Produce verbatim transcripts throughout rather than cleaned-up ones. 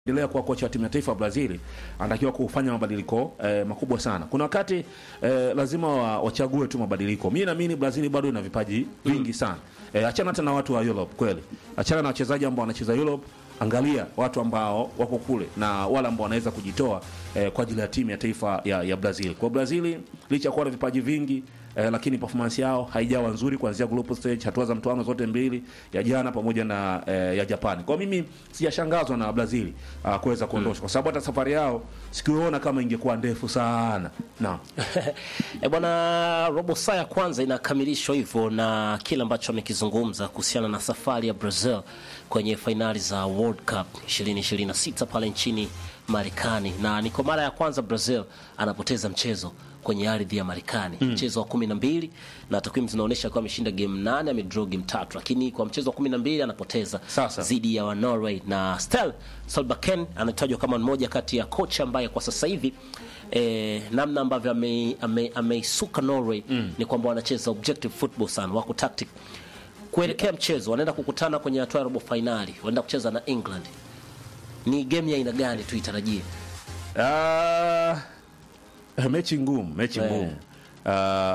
endelea kuwa kocha wa timu ya taifa ya Brazil, anatakiwa kufanya mabadiliko eh, makubwa sana. Kuna wakati eh, lazima wa, wachague tu mabadiliko. Mimi naamini Brazil bado ina vipaji vingi sana. Eh, achana hata na watu wa Europe kweli. Achana na wachezaji ambao wanacheza Europe, angalia watu ambao wako kule na wale ambao wanaweza kujitoa eh, kwa ajili ya timu ya taifa ya, ya Brazil. Kwa Brazil licha ya kuwa na vipaji vingi Eh, lakini performance yao haijawa nzuri kuanzia group stage, hatua za mtoano zote mbili, ya jana pamoja na eh, ya Japan. Kwa mimi sijashangazwa na Brazil uh, kuweza kuondosha, kwa sababu hata safari yao sikuona kama ingekuwa ndefu sana. Naam. E bwana, robo saa ya kwanza inakamilishwa hivyo na kile ambacho amekizungumza kuhusiana na safari ya Brazil kwenye finali za World Cup ishirini ishirini na sita pale nchini Marekani, na ni kwa mara ya kwanza Brazil anapoteza mchezo kwenye ardhi ya Marekani. Mm. Mchezo wa kumi na mbili na takwimu zinaonyesha kwa ameshinda game nane, amedraw game tatu, lakini kwa mchezo wa kumi na mbili anapoteza dhidi ya wa Norway. Na Stell Solbakken anatajwa kama mmoja kati ya kocha ambaye kwa sasa hivi eh, namna ambavyo ameisuka ame, ame Norway mm. ni kwamba wanacheza objective football sana, wako tactic. Kuelekea mchezo wanaenda kukutana kwenye hatua ya robo finali, wanaenda kucheza na England. Ni game ya aina gani tuitarajie? Ah uh... mechi ngumu, mechi ngumu. Uh,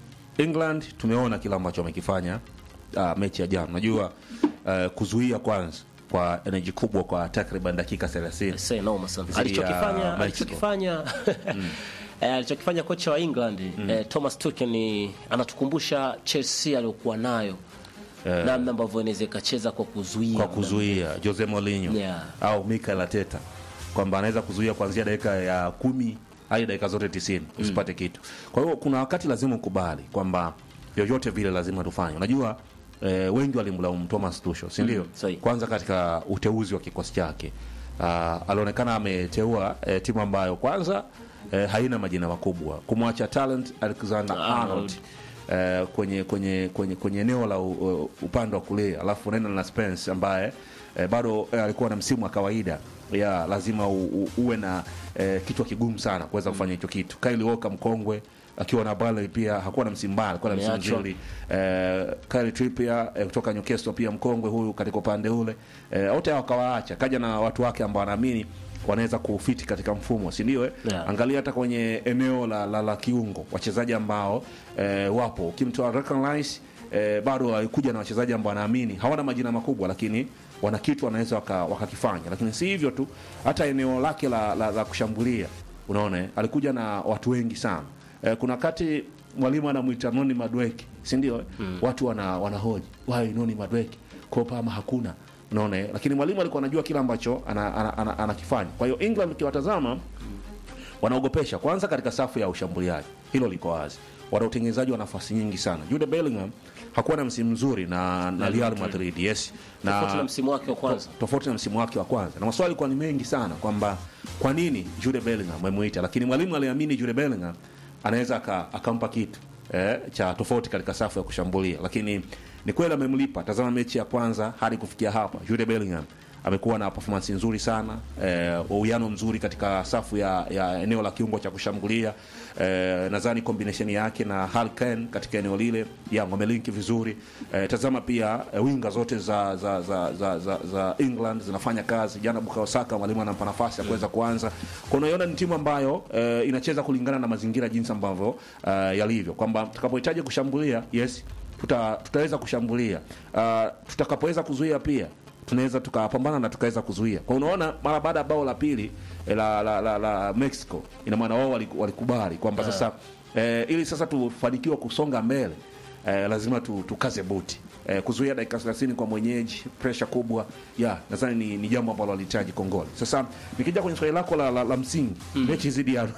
England tumeona kila ambacho wamekifanya uh, mechi ya jana. Unajua uh, kuzuia kwanza kwa energy kubwa kwa takriban dakika thelathini. Sasa no sana. Alichokifanya alichokifanya mm. eh, alichokifanya kocha wa England mm. eh, Thomas Tuchel ni anatukumbusha Chelsea aliyokuwa nayo. Yeah. Namna ambavyo inaweza kacheza kwa kuzuia. Kwa kuzuia Jose Mourinho yeah. au Mikel Arteta, kwamba anaweza kuzuia kuanzia dakika ya kumi hadi dakika zote tisini usipate mm. kitu. Kwa hiyo kuna wakati lazima ukubali kwamba vyovyote vile lazima tufanye. Unajua eh, wengi walimlaumu Thomas Tuchel, si ndio? Mm, kwanza katika uteuzi wa kikosi chake. Uh, alionekana ameteua eh, timu ambayo kwanza eh, haina majina makubwa. Kumwacha talent Alexander Arnold eh, kwenye kwenye kwenye kwenye eneo la uh, upande wa kulia, alafu unaenda na Spence ambaye eh, bado eh, alikuwa na msimu wa kawaida. Ya lazima u, u, uwe na eh, kitu kigumu sana kuweza kufanya hicho kitu. Kyle Walker mkongwe akiwa na Burnley pia hakuwa na msimu mbaya, alikuwa na msimu mzuri. Eh, Kyle Trippier eh, kutoka Newcastle pia mkongwe huyu katika upande ule. Eh, wote hao akawaacha. Kaja na watu wake ambao wanaamini wanaweza kufiti katika mfumo, si ndio? Yeah. Angalia hata kwenye eneo la la, la kiungo, wachezaji ambao eh, wapo. Ukimtoa Declan Rice eh, bado alikuja na wachezaji ambao wanaamini hawana majina makubwa, lakini wana kitu wanaweza wakakifanya waka, lakini si hivyo tu, hata eneo lake la, la, la kushambulia unaona alikuja na watu wengi sana. E, kuna wakati mwalimu anamuita Noni Madueke, si ndio? Mm. Watu wana wanahoji why Noni Madueke kopa ama hakuna, unaona, lakini mwalimu alikuwa anajua kila ambacho anakifanya ana, ana, ana, ana. Kwa hiyo England ukiwatazama wanaogopesha kwanza katika safu ya ushambuliaji, hilo liko wazi. Wana utengenezaji wa nafasi nyingi sana. Jude Bellingham hakuwa na msimu mzuri na na Real Madrid, yes, na tofauti na msimu wake wa kwanza, tofauti na msimu wake wa kwanza, na maswali kwa ni mengi sana kwamba kwa nini Jude Bellingham amemuita, lakini mwalimu aliamini Jude Bellingham anaweza akampa kitu eh, cha tofauti katika safu ya kushambulia, lakini ni kweli amemlipa. Tazama mechi ya kwanza hadi kufikia hapa, Jude Bellingham amekuwa na performance nzuri sana, eh, uwiano mzuri katika safu ya, ya eneo la kiungo cha kushambulia. Eh, nadhani combination yake na Harry Kane katika eneo lile ya wamelinki vizuri. Eh, tazama pia eh, winga zote za za, za za za za England zinafanya kazi. Jana Bukayo Saka mwalimu anampa nafasi ya kuweza kuanza. Kwa unaiona ni timu ambayo eh, inacheza kulingana na mazingira jinsi ambavyo eh, yalivyo, kwamba tutakapohitaji kushambulia, yes, tuta, tutaweza kushambulia. Uh, tutakapoweza kuzuia pia tunaweza tukapambana na tukaweza kuzuia. Kwa unaona mara baada ya bao la pili la la, la, la Mexico, ina maana wao walikubali kwamba yeah. Sasa eh, ili sasa tufanikiwe kusonga mbele eh, lazima tu, tukaze buti. Eh, kuzuia dakika thelathini kwa mwenyeji, pressure kubwa. Ya, yeah, nadhani ni, ni jambo ambalo walihitaji Kongole. Sasa nikija kwenye swali lako la, la, la msingi, mm. mechi zidi ya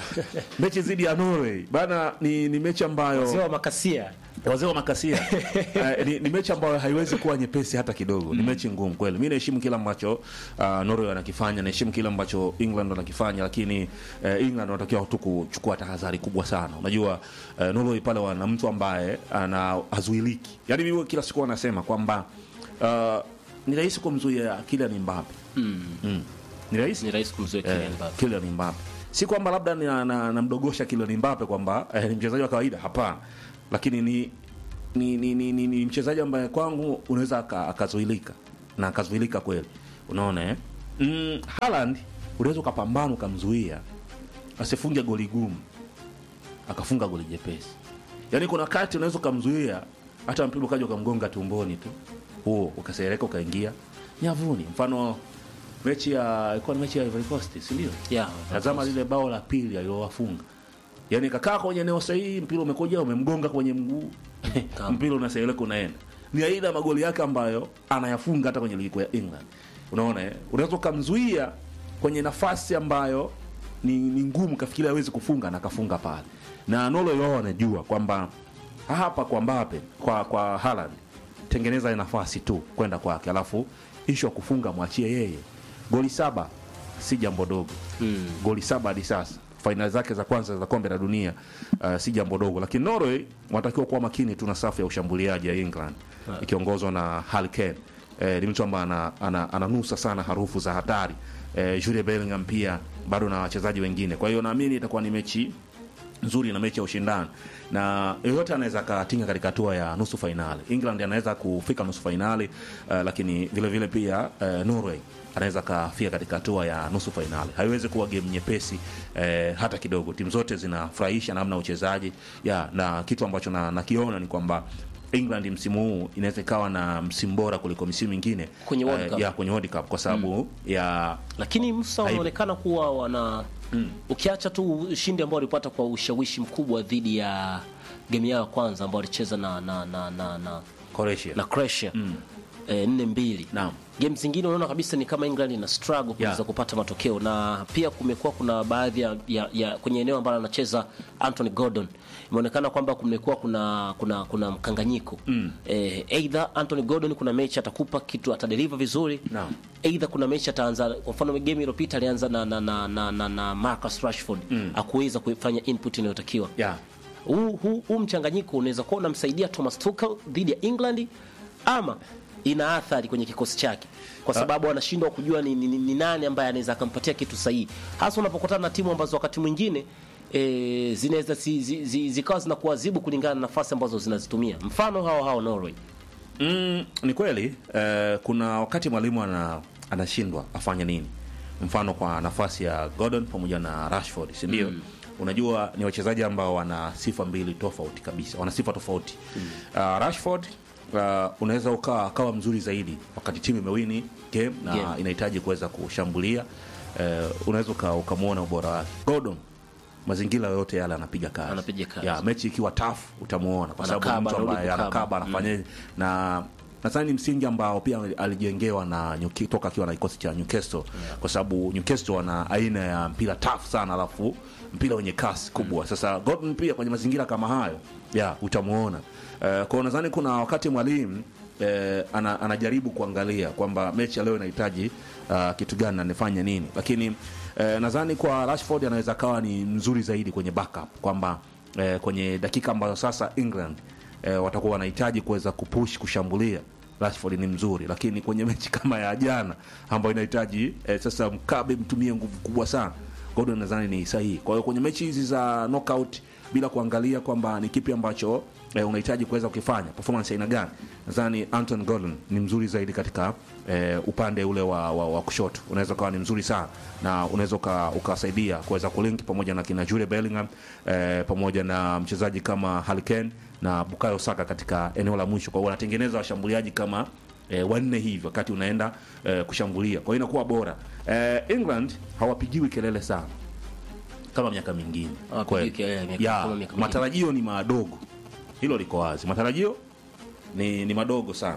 mechi zidi ya Norway bana, ni ni mechi ambayo wazee wa makasia wazee wa makasia uh, ni, ni mechi ambayo haiwezi kuwa nyepesi hata kidogo. Mm. Ni mechi ngumu kweli. Mimi naheshimu kila ambacho uh, Norway wanakifanya, naheshimu kila ambacho England wanakifanya, lakini uh, England wanatakiwa tu kuchukua tahadhari kubwa sana. Unajua uh, Norway pale wana mtu ambaye ana hazuiliki. Yaani mimi kila siku wanasema kwamba uh, ni rahisi kumzuia Kylian Mbappe. Mm. Mm. Ni rahisi ni rahisi kumzuia Kylian Mbappe. Uh, Kylian Mbappe. Si kwamba labda namdogosha na, na Kylian Mbappe kwamba eh, ni mchezaji wa kawaida, hapana. Lakini ni ni ni, ni, ni, ni mchezaji ambaye kwangu unaweza akazuilika na akazuilika kweli, unaona eh? mm, Haaland unaweza ukapambana ukamzuia asifunge goli gumu akafunga goli jepesi. Yaani kuna kati unaweza kumzuia hata mpira ukaja ukamgonga tumboni tu, huo ukasereka ukaingia nyavuni. Mfano mechi ya ilikuwa mechi ya Ivory Coast, si ndio? Yeah. Tazama lile bao la pili alilowafunga. Yaani kakaa kwenye eneo sahihi, mpira umekuja umemgonga kwenye mguu. Mpira unasereka unaenda. Ni aina ya magoli yake ambayo anayafunga hata kwenye ligi ya England. Unaona eh? Unaweza kumzuia kwenye nafasi ambayo ni, ni ngumu kafikiri hawezi kufunga na kafunga pale. Na Nolo yao anajua kwamba hapa kwa Mbappe, kwa kwa Haaland tengeneza nafasi tu kwenda kwake, alafu isho kufunga mwachie yeye. Goli saba si jambo dogo. Mm. Goli saba hadi sasa. Finali zake za kwanza za kombe la dunia uh, si jambo dogo, lakini Norway wanatakiwa kuwa makini tu na safu ya ushambuliaji ya England yeah. ikiongozwa na Harry Kane. Eh, ni mtu ambaye ana, ana, ananusa sana harufu za hatari. Eh, Jude Bellingham pia bado na wachezaji wengine. Kwa hiyo naamini itakuwa ni mechi nzuri na mechi ya ushindani. Na yoyote anaweza katinga katika hatua ya nusu finali. England anaweza kufika nusu finali uh, lakini vile vile pia uh, Norway anaweza kafika katika hatua ya nusu finali. Haiwezi kuwa game nyepesi eh, hata kidogo. Timu zote zinafurahisha namna uchezaji. Ya, na kitu ambacho na nakiona ni kwamba England msimu huu inaweza ikawa na msimu bora kuliko misimu mingine kwenye World Cup. Uh, ya kwenye World Cup kwa sababu mm. ya lakini Musa wanaonekana kuwa wana mm. ukiacha tu ushindi ambao walipata kwa ushawishi mkubwa dhidi ya game yao kwanza ambao walicheza na na na na, na Croatia na Croatia mm. eh, nne mbili. Naam. Game zingine unaona kabisa ni kama England ina struggle kuweza yeah. kupata matokeo, na pia kumekuwa kuna baadhi ya, ya, ya kwenye eneo ambalo anacheza Anthony Gordon imeonekana kwamba kumekuwa kuna kuna kuna mkanganyiko mm. eh, either Anthony Gordon kuna mechi atakupa kitu atadeliver vizuri no. either kuna mechi ataanza, kwa mfano game iliyopita alianza na na na na, na, na Marcus Rashford mm. akuweza kufanya input inayotakiwa yeah. huu huu hu, mchanganyiko unaweza kuwa unamsaidia Thomas Tuchel dhidi ya England ama ina athari kwenye kikosi chake kwa sababu anashindwa kujua ni, ni, ni nani ambaye anaweza akampatia kitu sahihi, hasa unapokutana na timu ambazo wakati mwingine e, zinaweza si, zi, zi, zikawa zinakuadhibu kulingana na nafasi ambazo zinazitumia, mfano hao hao Norway. Mm, ni kweli eh, kuna wakati mwalimu ana anashindwa afanye nini, mfano kwa nafasi ya Gordon pamoja na Rashford, si ndio? Mm. Unajua ni wachezaji ambao wana sifa mbili tofauti kabisa, wana sifa tofauti. Mm. Uh, Rashford uh, unaweza ukawa kawa mzuri zaidi wakati timu imewini game na yeah. inahitaji kuweza kushambulia, uh, unaweza ukamuona ubora wake. Gordon mazingira yote yale anapiga kazi. Anapiga kazi. Ya mechi ikiwa tough utamuona kwa sababu mtu ambaye anakaba anafanya mm. na nadhani msingi ambao pia alijengewa na Newcastle toka akiwa na kikosi cha Newcastle yeah. kwa sababu Newcastle wana aina ya mpira tough sana, alafu mpira wenye kasi kubwa. Mm. Sasa Gordon pia kwenye mazingira kama hayo ya utamuona. Uh, kwa nadhani kuna wakati mwalimu eh, ana, anajaribu kuangalia kwamba mechi ya leo inahitaji uh, kitu gani na nifanye nini, lakini eh, nadhani kwa Rashford anaweza kawa ni mzuri zaidi kwenye backup, kwamba eh, kwenye dakika ambazo sasa England eh, watakuwa wanahitaji kuweza kupush kushambulia, Rashford ni mzuri, lakini kwenye mechi kama ya jana ambayo inahitaji eh, sasa mkabe mtumie nguvu kubwa sana, Gordon nadhani ni sahihi. Kwa hiyo kwenye mechi hizi za knockout bila kuangalia kwamba ni kipi ambacho eh, unahitaji kuweza kukifanya, performance aina gani, nadhani Anton Gordon ni mzuri zaidi katika eh, upande ule wa, wa, wa kushoto. Unaweza kuwa ni mzuri sana na unaweza ukasaidia kuweza kulink pamoja na kina Jude Bellingham eh, pamoja na mchezaji kama Harry Kane na Bukayo Saka katika eneo la mwisho. Kwa hiyo wanatengeneza washambuliaji kama eh, wanne hivi wakati unaenda eh, kushambulia. Kwa hiyo inakuwa bora. Eh, England hawapigiwi kelele sana kama miaka mingine. Hawapigiwi kelele miaka ya, kama miaka mingine. Matarajio ni madogo. Hilo liko wazi. Matarajio ni ni madogo sana.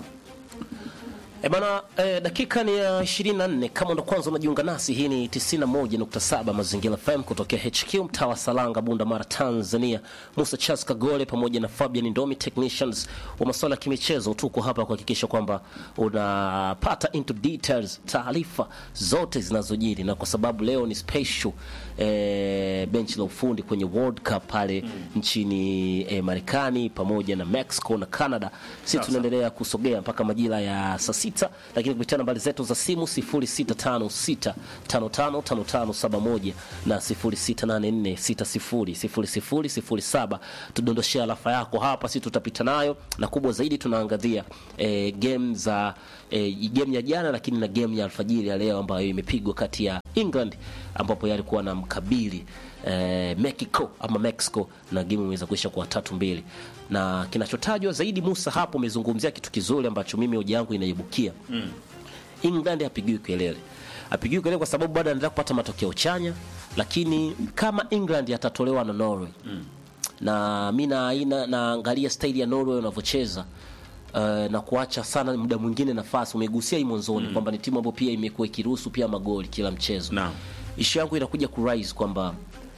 E bana, eh, dakika ni ya ishirini na nne. Kama ndo kwanza unajiunga nasi, hii ni tisini na moja nukta saba Mazingira F M kutokea H Q mtaa wa Salanga, Bunda Mara, Tanzania. Musa Charles Kagole pamoja na Fabian Ndomi, technicians wa masuala ya kimichezo, tuko hapa kuhakikisha kwamba unapata into details taarifa zote zinazojiri, na kwa sababu leo ni special eh, benchi la ufundi kwenye World Cup pale mm. nchini eh, Marekani pamoja na Mexico na Canada, sisi tunaendelea kusogea mpaka majira ya saa sita sita, lakini kupitia nambari zetu za simu sifuri sita tano sita tano tano tano tano saba moja na sifuri sita nane nne sita sifuri sifuri sifuri sifuri saba. Tudondoshea alafa yako hapa, sisi tutapita nayo, na kubwa zaidi tunaangazia eh, game za eh, game ya jana, lakini na game ya alfajiri ya leo ambayo imepigwa kati ya England ambapo yalikuwa na mkabili eh, Mexico ama Mexico, na game imeweza kuisha kwa tatu mbili. Na kinachotajwa zaidi Musa hapo umezungumzia kitu kizuri ambacho mimi hoja yangu inaibukia. Mm. England hapigiwi kelele. Hapigiwi kelele kwa sababu bado anaendelea kupata matokeo chanya, lakini kama England yatatolewa na Norway. Mm. Na mimi na aina naangalia style ya Norway wanavyocheza. Uh, na kuacha sana muda mwingine nafasi. Umegusia hii mwanzoni mm. kwamba ni timu ambayo pia imekuwa ikiruhusu pia magoli kila mchezo. Naam. Issue yangu inakuja ku rise kwamba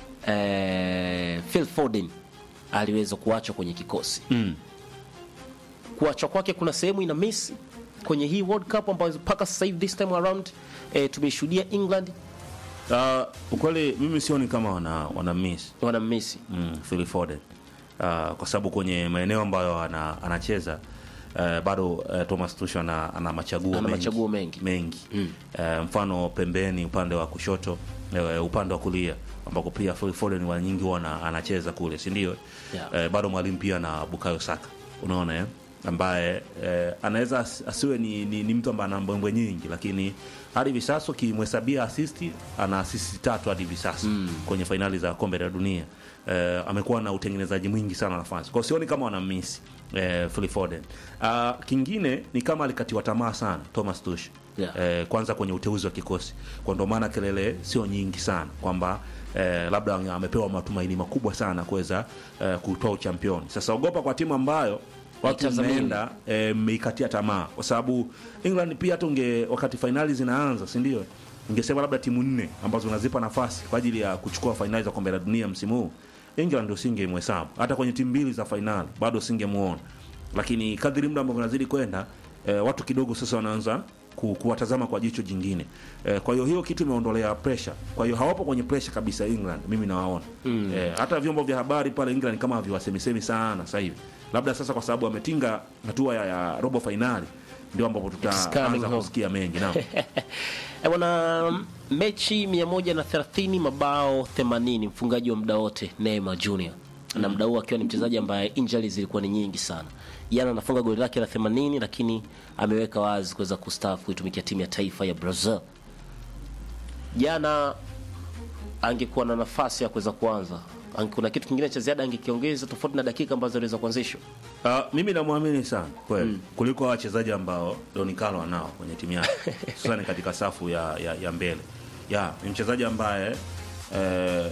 eh, Phil Foden aliweza kuachwa kwenye kikosi. Mm. Kuachwa kwake kuna sehemu ina miss kwenye hii World Cup ambayo mpaka sasa hivi this time around eh, tumeshuhudia England. Uh, ukweli mimi sioni kama wana wana miss. Wana miss. Mm, Phil Foden. Uh, kwa sababu kwenye maeneo ambayo ana, anacheza Uh, bado uh, Thomas Tuchel ana, ana machaguo ana mengi, machaguo mengi. mengi. Mm. Uh, mfano pembeni, upande wa kushoto, uh, upande wa kulia ambako pia Phil Foden wa nyingi wana anacheza kule, si ndio? Yeah. Uh, bado mwalimu pia na Bukayo Saka, unaona eh, ambaye uh, anaweza asiwe ni, ni, ni mtu ambaye ana mbwembwe nyingi, lakini hadi hivi sasa kimhesabia assist, ana assist tatu hadi hivi sasa mm. kwenye finali za kombe la dunia. Uh, amekuwa na utengenezaji mwingi sana nafasi. Kwa sioni kama wana miss eh, Phil Foden. Uh, kingine ni kama alikatiwa tamaa sana Thomas Tuchel. Yeah. Eh, kwanza kwenye uteuzi wa kikosi. Kwa ndo maana kelele sio nyingi sana kwamba eh, labda amepewa matumaini makubwa sana kuweza eh, kutoa uchampion. Sasa ogopa kwa timu ambayo watu wameenda mmeikatia eh, tamaa, kwa sababu England pia tunge wakati finali zinaanza, si ndio? Ningesema labda timu nne ambazo unazipa nafasi kwa ajili ya kuchukua finali za kombe la dunia msimu huu, England ndio singemhesabu. Hata kwenye timu mbili za finali bado singemuona. Lakini kadri muda ambavyo unazidi kwenda eh, watu kidogo sasa wanaanza ku, kuwatazama kwa jicho jingine. Eh, kwa hiyo hiyo kitu imeondolea pressure. Kwa hiyo hawapo kwenye pressure kabisa England, mimi nawaona. Mm. Eh, hata vyombo vya habari pale England kama haviwasemisemi sana sasa hivi. Labda sasa kwa sababu ametinga hatua ya, ya robo finali ndio ambapo tutaanza kusikia mengi nao. Eh, bwana, mechi mia moja na thelathini, mabao themanini, mfungaji wa muda wote Neymar Junior Mm. na muda huo akiwa ni mchezaji ambaye injuries zilikuwa ni nyingi sana. Jana anafunga goli lake la themanini, lakini ameweka wazi kuweza kustaafu kuitumikia timu ya taifa ya Brazil. Jana angekuwa na nafasi ya kuweza kuanza, kuna kitu kingine cha ziada angekiongeza tofauti na dakika ambazo aliweza kuanzishwa. Uh, mimi namwamini sana kweli mm. kuliko wachezaji ambao Don Carlo anao kwenye timu yake. Sasa katika safu ya, ya, ya mbele. Ya, ni mchezaji ambaye eh,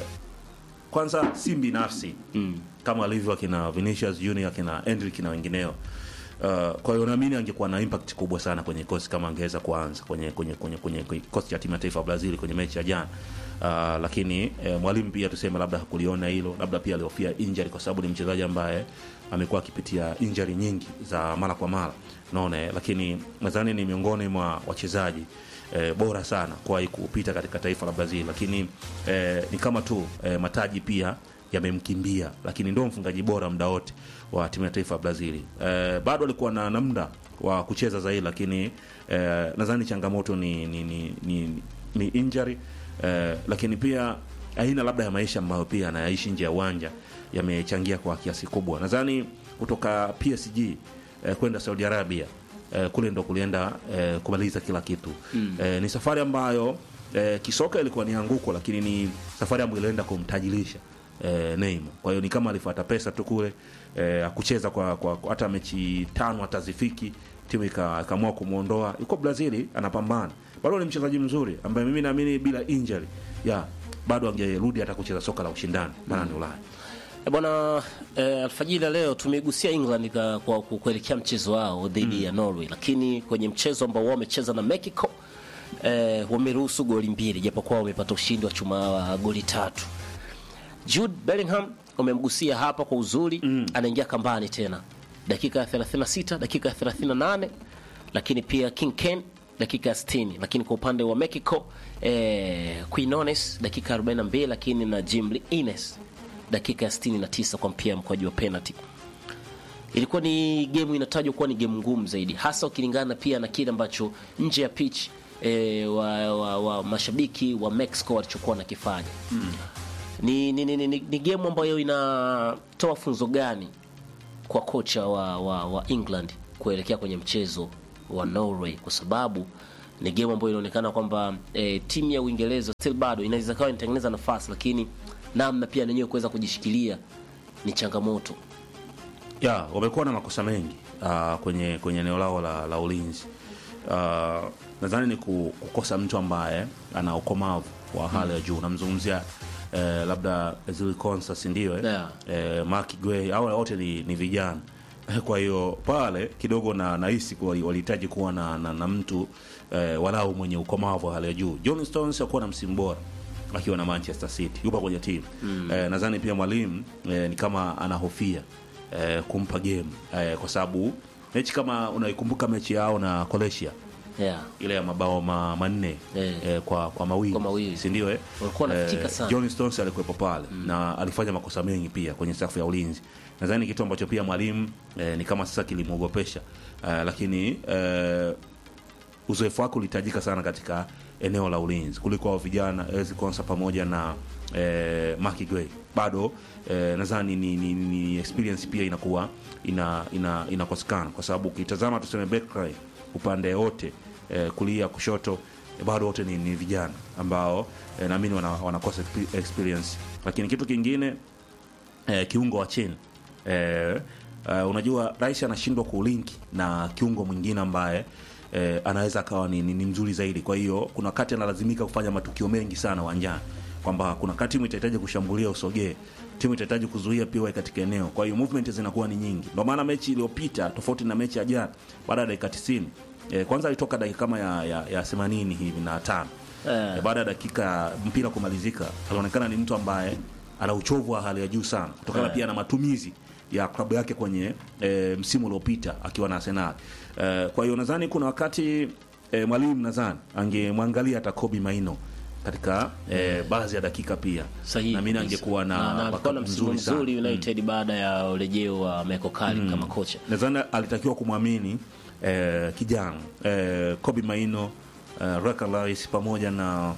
kwanza si binafsi mm. kama alivyo kina Vinicius Junior, kina Endrick na wengineo. Uh, kwa hiyo naamini angekuwa na impact kubwa sana kwenye kosi kama angeweza kuanza kwenye kwenye kwenye kwenye kosi ya timu ya taifa ya Brazil kwenye mechi ya jana. Uh, lakini eh, mwalimu pia tuseme labda hakuliona hilo, labda pia alihofia injury kwa sababu ni mchezaji ambaye amekuwa akipitia injury nyingi za mara kwa mara. Unaona, lakini nadhani ni miongoni mwa wachezaji eh, bora sana kwa kupita katika taifa la Brazil, lakini eh, ni kama tu eh, mataji pia yamemkimbia, lakini ndio mfungaji bora muda wote wa timu ya taifa ya Brazil. Eh, bado alikuwa na namna wa kucheza zaidi, lakini eh, nadhani changamoto ni ni ni, ni, ni injury. Eh, lakini pia aina labda ya maisha ambayo pia anayaishi nje ya uwanja yamechangia kwa kiasi kubwa. Nadhani kutoka P S G eh, kwenda Saudi Arabia eh, kule ndo kulienda eh, kumaliza kila kitu. Mm. Eh, ni safari ambayo eh, kisoka ilikuwa ni anguko, lakini ni safari ambayo ilienda kumtajirisha eh, Neymar. Kwa hiyo ni kama alifuata pesa tu kule, eh, akucheza kwa, kwa, kwa hata mechi tano hatazifiki, timu ikaamua kumuondoa. Yuko Brazil anapambana. Bado ni mchezaji mzuri ambaye mimi naamini bila injury ya bado angerudi hata kucheza soka la ushindani barani mm. Ulaya. E bwana, e, alfajiri leo tumegusia England kwa kuelekea mchezo wao dhidi mm. ya Norway, lakini kwenye mchezo ambao wao wamecheza na Mexico e, wameruhusu goli mbili japokuwa wamepata ushindi wa chuma wa goli tatu. Jude Bellingham umemgusia hapa kwa uzuri mm. anaingia kambani tena dakika ya thelathini na sita, dakika ya thelathini na nane, lakini pia King Ken dakika ya sitini, lakini kwa upande wa Mexico eh, Quinones dakika arobaini na mbili, lakini na Jimmy Ines dakika ya sitini na tisa kwa mpia mkwaju wa penalty. ilikuwa ni game inatajwa kuwa ni game ngumu zaidi, hasa ukilingana pia na kile ambacho nje ya pitch e, wa, wa, wa mashabiki wa Mexico walichokuwa nakifanya. Mm. Ni, ni, ni, ni, ni game ambayo inatoa funzo gani kwa kocha wa, wa, wa England kuelekea kwenye mchezo wa Norway, kwa sababu ni game ambayo inaonekana kwamba e, timu ya Uingereza still bado inaweza kawa inatengeneza nafasi, lakini namna pia nenyewe kuweza kujishikilia ni changamoto. Ya, wamekuwa na makosa mengi uh, kwenye kwenye eneo lao la, la ulinzi. Uh, nadhani ni kukosa mtu ambaye ana ukomavu wa hali ya juu. Namzungumzia eh, labda Ezili Konsa, si ndio eh? Yeah. Eh, Mark Guehi, hao wote ni, ni vijana. Kwa hiyo pale kidogo na nahisi kwa walihitaji kuwa na, na, na mtu eh, walau mwenye ukomavu wa hali ya juu. John Stones hakuwa na msimu bora akiwa na Manchester City, yupo kwenye timu. Mm. Eh, nadhani pia mwalimu eh, ni kama anahofia eh, kumpa game eh, kwa sababu mechi kama unaikumbuka mechi yao na Croatia. Yeah. Ile ya mabao ma, manne Yeah. eh, kwa kwa mawili, kwa mawili. Si ndio eh? Walikuwa wanafitika sana. John Stones alikuwepo pale. Mm. Na alifanya makosa mengi pia kwenye safu ya ulinzi. Nadhani kitu ambacho pia mwalimu eh, ni kama sasa kilimwogopesha. Eh, lakini eh, uzoefu wake ulihitajika sana katika eneo la ulinzi kuliko wa vijana Ezili Konsa pamoja na eh, Mark Guehi. Bado eh, nadhani ni, ni, ni experience pia inakuwa ina ina inakosekana, kwa sababu ukitazama tuseme backline upande wote eh, kulia kushoto eh, bado wote ni, ni vijana ambao eh, naamini wana, wanakosa experience. Lakini kitu kingine eh, kiungo wa chini eh, uh, unajua rais anashindwa kulinki na kiungo mwingine ambaye eh, anaweza akawa ni, ni, ni mzuri zaidi. Kwa hiyo kuna wakati analazimika kufanya matukio mengi sana uwanjani, kwamba kuna wakati timu itahitaji kushambulia usogee, timu itahitaji kuzuia pia katika eneo. Kwa hiyo movement zinakuwa ni nyingi. Ndio maana mechi iliyopita tofauti na mechi ya jana, baada ya dakika tisini eh, kwanza alitoka dakika kama ya ya, ya themanini hivi na tano. Eh. Eh, baada ya dakika mpira kumalizika, alionekana ni mtu ambaye ana uchovu wa hali ya juu sana kutokana eh. pia na matumizi ya klabu yake kwenye e, msimu uliopita akiwa na Arsenal. E, kwa hiyo nadhani kuna wakati e, mwalimu nadhani angemwangalia hata Kobbie Mainoo katika e, baadhi ya dakika pia. Sahihi. Na mimi angekuwa na, na alikuwa na msimu mzuri United mm. baada ya urejeo wa Michael Carrick mm. kama kocha. Nadhani alitakiwa kumwamini e, kijana e, Kobbie Mainoo, e, Declan Rice pamoja na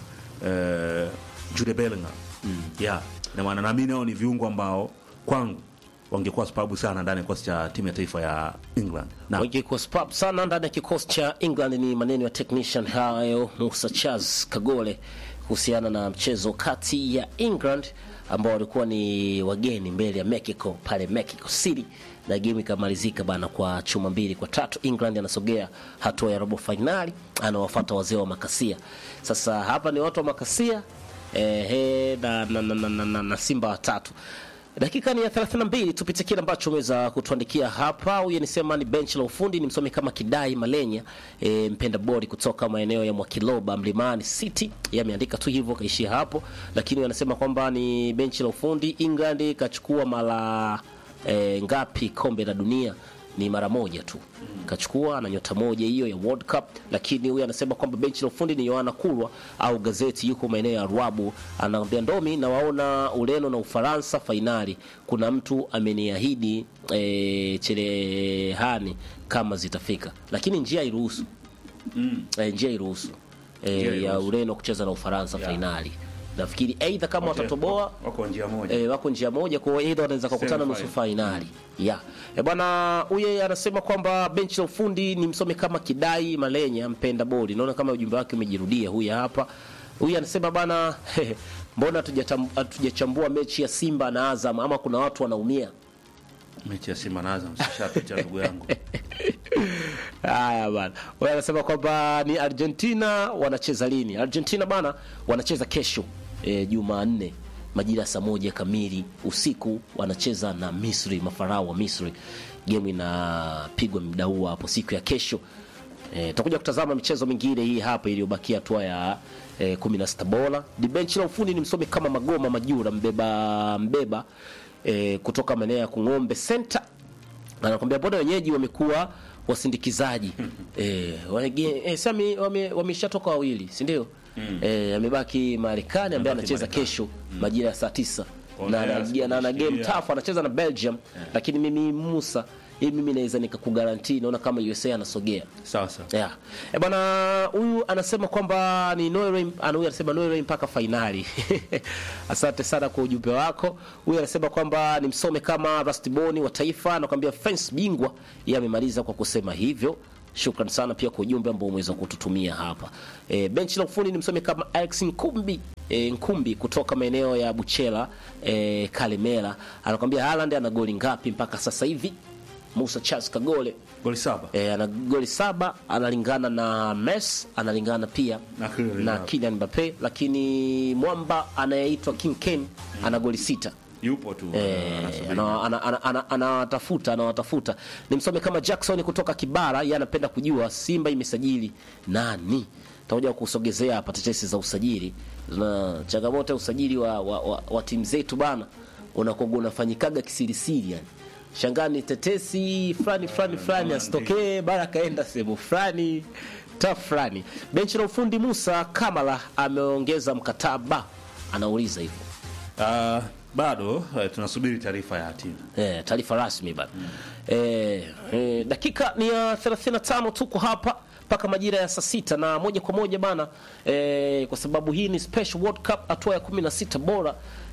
e, Jude Bellingham. Mm. Yeah. Na maana naamini hao ni viungo ambao kwangu wangekuwa sababu sana ndani ya kikosi cha timu ya taifa ya England. Na wangekuwa sababu sana ndani ya kikosi cha England. Ni maneno ya technician hayo Musa Charles Kagole kuhusiana na mchezo kati ya England ambao walikuwa ni wageni mbele ya Mexico pale Mexico City, na game ikamalizika bana kwa chuma mbili kwa tatu. England anasogea hatua ya robo finali, anawafuata wazee wa makasia. Sasa hapa ni watu wa makasia eh, he, na, na, na, na, na, na Simba watatu. Dakika ni ya thelathini na mbili, tupite kile ambacho umeweza kutuandikia hapa. Huyu anisema ni bench la ufundi, ni msomi kama Kidai Malenya, e, mpenda bodi kutoka maeneo ya Mwakiloba Mlimani City. Yeye ameandika tu hivyo kaishia hapo, lakini anasema kwamba ni bench la ufundi. England kachukua mara e, ngapi kombe la dunia? Ni mara moja tu kachukua, na nyota moja hiyo ya World Cup. Lakini huyu anasema kwamba benchi la ufundi ni Yohana Kulwa au gazeti, yuko maeneo ya Ruabu. Anaambia ndomi na waona Ureno na Ufaransa finali, kuna mtu ameniahidi e, cherehani kama zitafika, lakini njia iruhusu mm. e, njia iruhusu e, ya Ureno kucheza na Ufaransa yeah. finali. Nafikiri aidha kama okay, watatoboa wako njia moja eh, wako njia moja kwa aidha wanaweza kukutana nusu finali. Yeah. Eh, bwana huyu anasema kwamba benchi la ufundi ni msome kama Kidai Malenya, mpenda bodi. Naona kama ujumbe wake umejirudia. Huyu hapa. Huyu anasema bana mbona hatujachambua mechi ya Simba na Azam, ama kuna watu wanaumia? Mechi ya Simba na Azam sishapita ndugu yangu. Haya bana. Wewe anasema kwamba ni Argentina wanacheza lini? Argentina bana wanacheza kesho e, Jumanne majira saa moja kamili usiku, wanacheza na Misri, mafarao wa Misri. Game inapigwa muda huo hapo siku ya kesho. Eh, tutakuja kutazama michezo mingine hii hapa iliyobakia tu ya e, kumi na sita bora. Di bench la ufundi ni msomi kama Magoma Majura mbeba mbeba e, kutoka maeneo ya Kung'ombe Center. Anakuambia bora wenyeji wamekuwa wasindikizaji. eh wage eh, sami wame wameshatoka wawili, si ndio? Mm. Eh amebaki Marekani ambaye anacheza kesho mm. majira ya saa tisa. Na na, na, na game tough anacheza na Belgium yeah. Lakini mimi Musa hii mimi naweza nikakugarantii, naona kama U S A anasogea. Sawa sawa. Yeah. Eh, bwana huyu anasema kwamba ni Norway, ana huyu anasema Norway mpaka finali. Asante sana kwa ujumbe wako. Huyu anasema kwamba ni msome kama Rustiboni wa Taifa, anakuambia fence bingwa, yeye amemaliza kwa kusema hivyo. Shukrani sana pia kwa ujumbe ambao umeweza kututumia hapa. E, benchi la ufundi ni msome kama Alex Nkumbi, e, Nkumbi kutoka maeneo ya Buchela, e, Kalemera. Anakuambia Haaland ana goli ngapi mpaka sasa hivi? Musa Charles Kagole Goli saba. E, ana goli saba, analingana na Messi, analingana pia Na Kylian na Mbappe. Kylian Mbappe, lakini mwamba anayeitwa King Kane ana goli sita. Yupo tu. Eh, anasubiri. ana- ana- ana- ana- anawatafuta anawatafuta. Ni msome kama Jackson kutoka Kibara, yeye anapenda kujua Simba imesajili nani. Tutakuja kusogezea hapa tetesi za usajili na changamoto ya usajili wa, wa, wa, wa timu zetu bana, unakoga unafanyikaga kisirisiri yani. Shangani tetesi fulani fulani fulani asitokee bara kaenda sehemu fulani ta fulani. Benchi la ufundi Musa Kamala ameongeza mkataba, anauliza hivyo. Ah, bado eh, tunasubiri taarifa ya timu. Eh, taarifa rasmi bana. Mm. Eh, eh, dakika ni ya thelathini na tano tuko hapa mpaka majira ya saa sita na moja kwa moja bana, eh, kwa sababu hii ni Special World Cup hatua ya kumi na sita bora,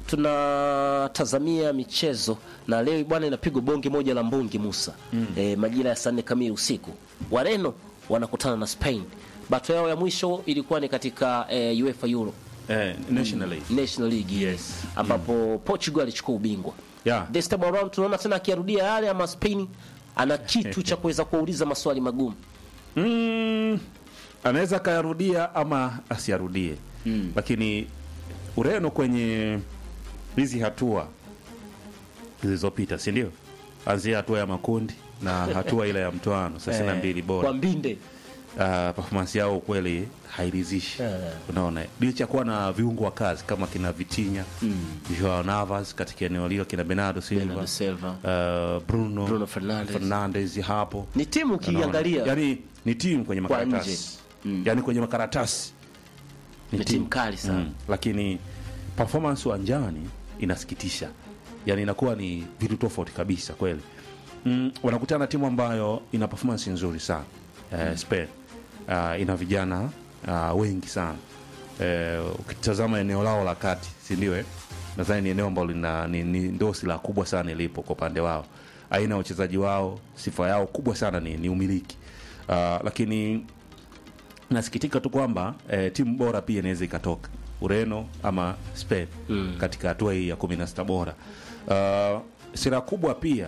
tunatazamia michezo na leo bwana inapigwa bonge moja la mbungi Musa. Mm. Eh, majira ya saa nne kamili usiku. Wareno wanakutana na Spain. Bato yao ya mwisho ilikuwa ni katika eh, UEFA Euro Eh, National League. National League, Yes. ambapo Portugal alichukua ubingwa. Yeah. This time around tunaona tena akirudia yale, ama Spain ana kitu cha kuweza kuuliza maswali magumu. Mm, anaweza kayarudia ama asiarudie. Mm. Lakini Ureno kwenye hizi hatua zilizopita, si ndio? Anzia hatua ya makundi na hatua ile ya mtoano thelathini na mbili bora. Kwa mbinde. Uh, performance yao kweli hairidhishi. Yeah. Unaona, licha kuwa na viungo wa kazi kama kina Vitinha, mm. Joao Navas katika eneo hilo, kina Bernardo Silva, Bernardo Silva. Uh, Bruno, Bruno Fernandes. Fernandes hapo. Ni timu ukiangalia, yani ni timu kwenye Kwa makaratasi. Mm. Yani kwenye makaratasi ni timu kali sana. Mm. Lakini performance uwanjani inasikitisha. Yani inakuwa ni vitu tofauti kabisa kweli. Mm, wanakutana na timu ambayo ina performance nzuri sana. Eh, Spain. Uh, ina vijana uh, wengi sana. Eh, ukitazama eneo lao la kati, si ndio eh? Nadhani ni eneo ambalo lina ni, ni ndio silaha kubwa sana ilipo kwa upande wao. Aina ya uchezaji wao, sifa yao kubwa sana ni, ni umiliki. Uh, lakini nasikitika tu kwamba eh, timu bora pia inaweza ikatoka Ureno ama Spain mm. katika hatua hii ya kumi na sita bora. Uh, sira kubwa pia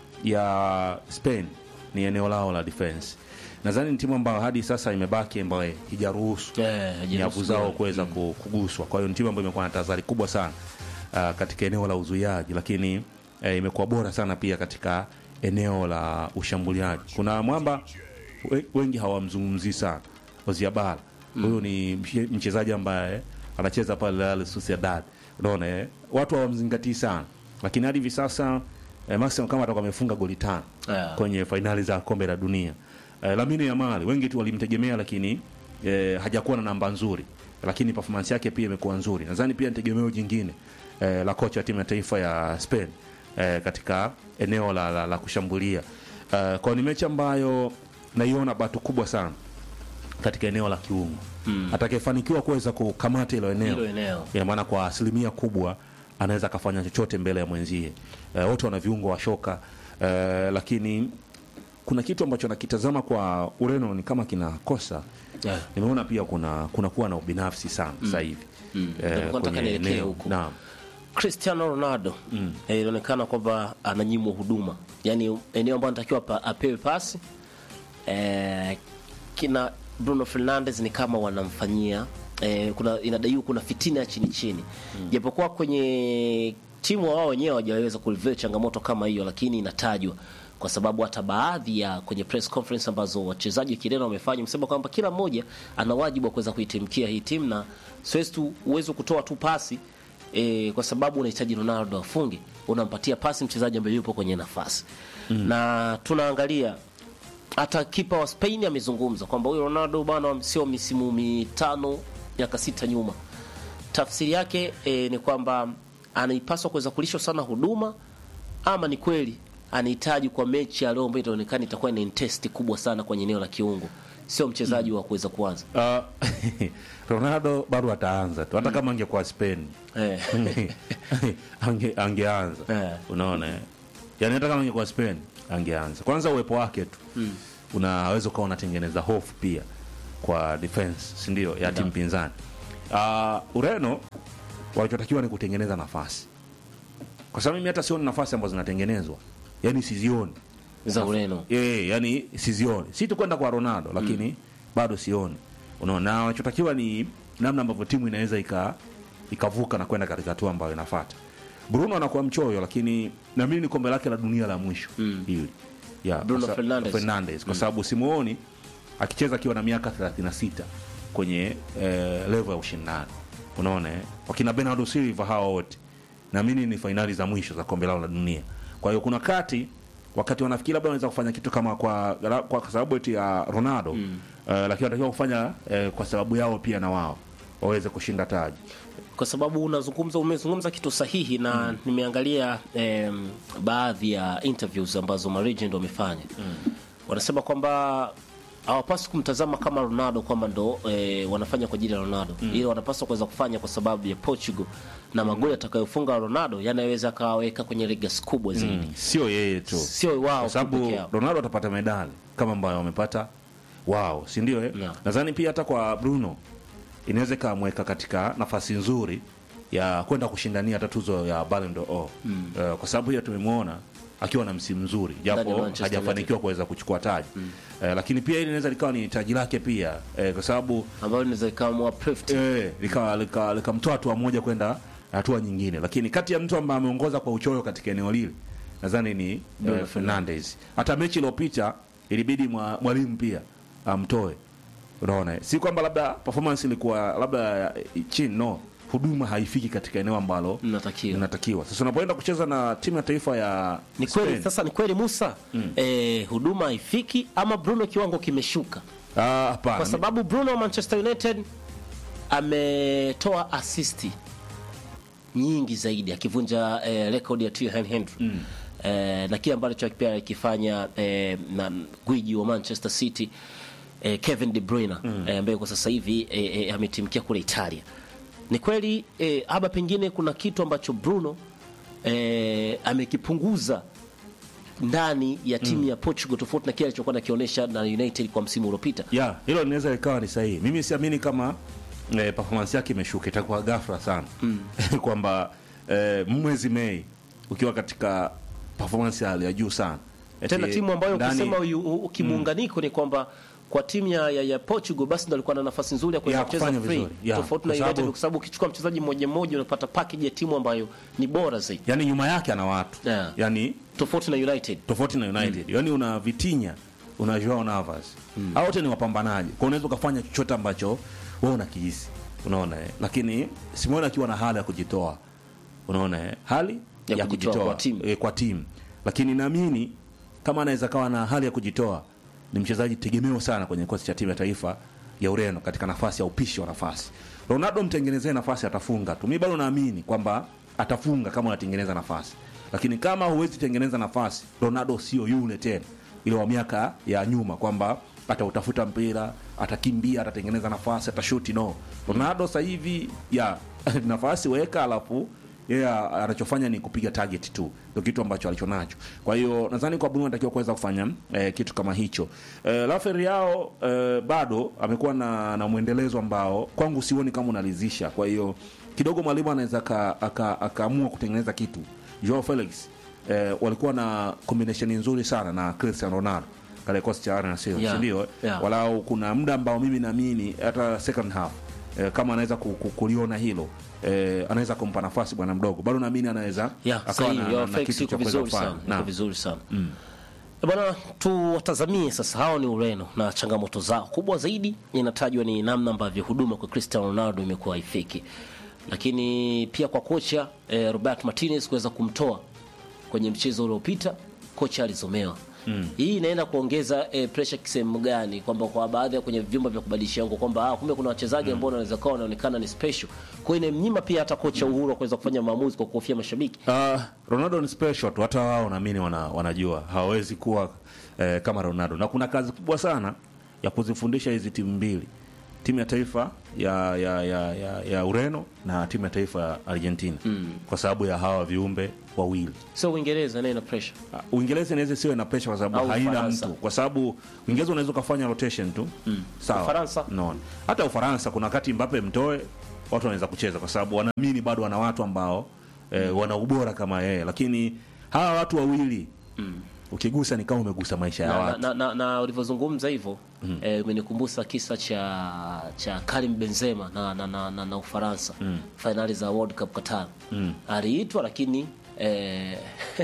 ya Spain ni eneo lao la defense. Nadhani ni timu ambayo hadi sasa imebaki ambayo hijaruhusu Yeah, nyavu zao yeah. kuweza mm. kuguswa. Kwa hiyo ni timu ambayo imekuwa na tahadhari kubwa sana uh, katika eneo la uzuiaji, lakini eh, imekuwa bora sana pia katika eneo la ushambuliaji. Kuna mwamba we- wengi hawamzungumzii sana, Oziabal. Huyu mm. ni mche- mchezaji ambaye anacheza pale Real Sociedad. Unaona eh? Watu hawamzingatii sana. Lakini hadi hivi sasa eh, maximum kama atakuwa amefunga goli tano Yeah. kwenye fainali za kombe la dunia. Eh, Lamine Yamal wengi tu walimtegemea, lakini eh, hajakuwa na namba nzuri, lakini performance yake pia imekuwa nzuri. Nadhani pia ni tegemeo jingine eh, la kocha wa timu ya taifa ya Spain eh, katika eneo la, la, la kushambulia. Eh, kwa ni mechi ambayo naiona batu kubwa sana katika eneo la kiungo. Mm. Atakayefanikiwa kuweza kukamata hilo eneo, Hilo eneo. ina maana kwa asilimia kubwa anaweza kafanya chochote mbele ya mwenzie. Eh, wote wana viungo wa shoka eh, lakini kuna kitu ambacho nakitazama kwa Ureno ni kama kinakosa. Yeah. Nimeona pia kuna kuna kuwa na ubinafsi sana sasa hivi. Mm. Ndio nataka nielekee huko. Naam. Cristiano Ronaldo mm. eh, inaonekana kwamba ananyimwa huduma, yaani eneo ambalo anatakiwa pa, apewe pasi eh, kina Bruno Fernandes ni kama wanamfanyia eh, kuna inadaiwa kuna fitina ya chini chini, japokuwa mm. kwenye timu wao wenyewe hawajaweza kulivia changamoto kama hiyo, lakini inatajwa kwa sababu hata baadhi ya kwenye press conference ambazo wachezaji Kireno wamefanya msema kwamba kila mmoja ana wajibu wa kuweza kuitimkia hii timu, na siwezi tu uwezo kutoa tu pasi e, kwa sababu unahitaji Ronaldo afunge, unampatia pasi mchezaji ambaye yupo kwenye nafasi mm. na tunaangalia hata kipa wa Spain amezungumza kwamba huyo Ronaldo bwana sio misimu mitano miaka sita nyuma. Tafsiri yake e, ni kwamba anaipaswa kuweza kulishwa sana huduma, ama ni kweli anahitaji kwa mechi ya leo ambayo itaonekana itakuwa ni test kubwa sana kwenye eneo la kiungo, sio mchezaji mm. wa kuweza kuanza. Uh, Ronaldo bado ataanza tu hata mm. kama angekuwa Spain eh. ange angeanza eh. unaona eh? Yani hata kama angekuwa Spain angeanza. Kwanza uwepo wake tu mm. unaweza kuwa unatengeneza hofu pia kwa defense, si ndio, ya timu pinzani. Uh, Ureno walichotakiwa ni kutengeneza nafasi, kwa sababu mimi hata sioni nafasi ambazo zinatengenezwa, yani sizioni za Ureno. Eh, yani sizioni. Si tu kwenda kwa Ronaldo lakini mm. bado sioni. Unaona, na wanachotakiwa ni namna ambavyo timu inaweza ika ikavuka na kwenda katika hatua ambayo inafuata. Bruno anakuwa mchoyo, lakini na mimi ni kombe lake la dunia la mwisho mm. hili. Yeah, Bruno Fernandes. Fernandes kwa sababu mm. simuoni akicheza akiwa na miaka thelathini na sita kwenye eh, level ya ushindani. Unaona eh? Wakina Bernardo Silva hao wote na mimi ni finali za mwisho za kombe lao la dunia. Kwa hiyo kuna kati wakati wanafikiri labda wanaweza kufanya kitu kama kwa kwa sababu eti ya Ronaldo mm. uh, lakini wanatakiwa kufanya uh, kwa sababu yao pia na wao waweze kushinda taji. Kwa sababu unazungumza umezungumza kitu sahihi na mm. nimeangalia eh, baadhi ya interviews ambazo ma legend wamefanya. Mm. Wanasema kwamba hawapaswi kumtazama kama Ronaldo kwamba ndo e, wanafanya kwa ajili ya Ronaldo. Mm. Ile wanapaswa kuweza kufanya kwa sababu ya Portugal na magoli atakayofunga Ronaldo yanaweza kaweka kwenye legacy kubwa zaidi. Mm. Sio yeye tu. Sio wao, kwa sababu Ronaldo atapata medali kama ambayo wamepata wao, si ndio eh? No. Nadhani pia hata kwa Bruno inaweza kumweka katika nafasi nzuri ya kwenda kushindania tatuzo ya Ballon d'Or. Mm. Uh, kwa sababu hiyo tumemwona akiwa na msimu mzuri japo hajafanikiwa kuweza kuchukua taji. Mm. Eh, lakini pia ile inaweza likawa ni taji lake pia eh, kwa sababu ambayo inaweza ikawa more perfect eh likawa likamtoa lika, lika hatua moja kwenda hatua nyingine. Lakini kati ya mtu ambaye ameongoza kwa uchoyo katika eneo lile nadhani ni eh, Fernandes. Hata mechi iliyopita ilibidi mwalimu pia amtoe. Unaona, si kwamba labda performance ilikuwa labda chini, no, huduma haifiki katika eneo ambalo unatakiwa. Unatakiwa. Sasa unapoenda kucheza na timu ya taifa ya ni kweli, sasa ni kweli Musa, mm. eh, huduma haifiki ama Bruno kiwango kimeshuka? Ah, hapana. Kwa sababu Bruno wa Manchester United ametoa assist nyingi zaidi akivunja eh, record ya Thierry Henry. Mm. Eh, na kile ambacho pia akifanya eh, na gwiji wa Manchester City eh, Kevin De Bruyne mm. eh, ambaye kwa sasa hivi eh, eh, ametimkia kule Italia. Ni kweli eh, haba pengine kuna kitu ambacho Bruno eh, amekipunguza ndani ya timu mm. ya Portugal tofauti na kile alichokuwa anakionyesha na United kwa msimu uliopita. Yeah, hilo linaweza likawa ni sahihi. Mimi siamini kama eh, performance yake imeshuka, itakuwa ghafla sana. Mm. Kwamba eh, mwezi Mei ukiwa katika performance ya juu sana. Tena timu ambayo ukisema ukimuunganiko mm. ni kwamba kwa timu ya, ya, ya Portugal basi ndio alikuwa na nafasi nzuri ya kuweza kucheza free tofauti na United, kwa sababu ukichukua mchezaji mmoja mmoja unapata package ya timu ambayo ni bora zaidi. Yani nyuma yake ana watu. Yeah. Yani tofauti na United. Tofauti na United. Mm. Yani una Vitinha, una Joao Navas. Mm. Hao wote ni wapambanaji. Kwa unaweza kufanya chochote ambacho wewe unakihisi. Unaona eh? Lakini Simone akiwa na hali ya kujitoa. Unaona eh? Hali ya, ya kujitoa, kujitoa kwa timu. E, kwa timu. Lakini naamini kama anaweza kawa na hali ya kujitoa, ni mchezaji tegemeo sana kwenye kikosi cha timu ya taifa ya Ureno katika nafasi ya upishi wa nafasi. Ronaldo mtengenezee nafasi atafunga tu. Mimi bado naamini kwamba atafunga kama anatengeneza nafasi. Lakini kama huwezi tengeneza nafasi, Ronaldo sio yule tena ile wa miaka ya nyuma kwamba atautafuta mpira, atakimbia, atatengeneza nafasi, atashuti, no. Ronaldo sasa hivi ya nafasi weka alafu yeye yeah, anachofanya ni kupiga target tu. Ndio kitu ambacho alichonacho. Kwa hiyo nadhani kwa Bruno anatakiwa kuweza kufanya eh, kitu kama hicho. Eh, Rafael yao eh, bado amekuwa na, na muendelezo ambao kwangu sioni kama unalizisha. Kwa hiyo kidogo mwalimu anaweza akaamua kutengeneza kitu. Joao Felix eh, walikuwa na combination nzuri sana na Cristiano Ronaldo kale kosi cha Arsenal, sio yeah, ndio? Yeah. Walau kuna muda ambao mimi naamini hata second half eh, kama anaweza kuliona hilo eh, anaweza kumpa nafasi bwana mdogo. Bado naamini anaweza yeah, akawa na, na, na kitu cha kuweza kufanya. Na vizuri sana. Mm. Bwana, tuwatazamie sasa hao ni Ureno na changamoto zao kubwa zaidi inatajwa ni namna ambavyo huduma kwa Cristiano Ronaldo imekuwa haifiki. Lakini pia kwa kocha eh, Roberto Martinez kuweza kumtoa kwenye mchezo uliopita, kocha alizomewa. mm. hii inaenda kuongeza eh, pressure kisehemu gani, kwamba kwa baadhi ya kwenye vyumba vya kubadilishia nguo kwamba ah, kumbe kuna wachezaji ambao mm. wanaweza kuwa wanaonekana ni special, kwa hiyo inamnyima pia hata kocha uhuru wa kuweza kufanya maamuzi kwa kuhofia mashabiki. Uh, Ronaldo ni special tu, hata wao naamini wana, wanajua hawezi kuwa eh, kama Ronaldo, na kuna kazi kubwa sana ya kuzifundisha hizi timu mbili, timu ya taifa ya ya ya, ya, ya Ureno na timu ya taifa ya Argentina mm. kwa sababu ya hawa viumbe wawili. So Uingereza nayo ina pressure. Uh, Uingereza inaweza siwe na pressure kwa sababu Au haina Ufaransa. mtu, kwa sababu Uingereza unaweza kufanya rotation tu mm. sawa. Ufaransa no. Hata Ufaransa kuna wakati Mbappe mtoe, watu wanaweza kucheza kwa sababu wanaamini bado wana watu ambao eh, wana ubora kama yeye, lakini hawa watu wawili mm. ukigusa ni kama umegusa maisha ya na, watu. na, na, na ulivyozungumza hivyo mm. eh, umenikumbusha kisa cha cha Karim Benzema na na, na, na, na Ufaransa mm. finali za World Cup Qatar mm. aliitwa lakini eh,